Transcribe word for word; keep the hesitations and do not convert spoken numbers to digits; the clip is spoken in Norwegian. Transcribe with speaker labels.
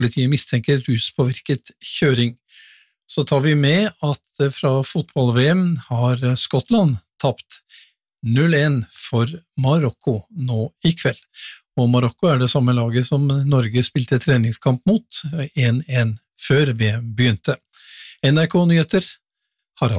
Speaker 1: Politiet mistenker ruspåvirket kjøring. Så tar vi med at fra fotball-V M har Skottland tapt null en for Marokko nå i kveld. Og Marokko er det samme laget som Norge spilte treningskamp mot, en en før V M begynte. N R K Nyheter